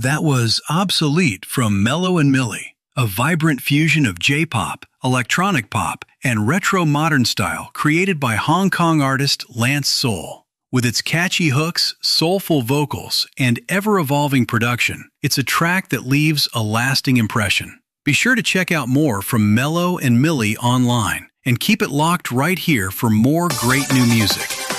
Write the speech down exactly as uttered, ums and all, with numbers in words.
That was Obsolete from Mellow and Millie, a vibrant fusion of J-pop, electronic pop, and retro modern style created by Hong Kong artist Lance Soul. With its catchy hooks, soulful vocals, and ever-evolving production, it's a track that leaves a lasting impression. Be sure to check out more from Mellow and Millie online, and keep it locked right here for more great new music.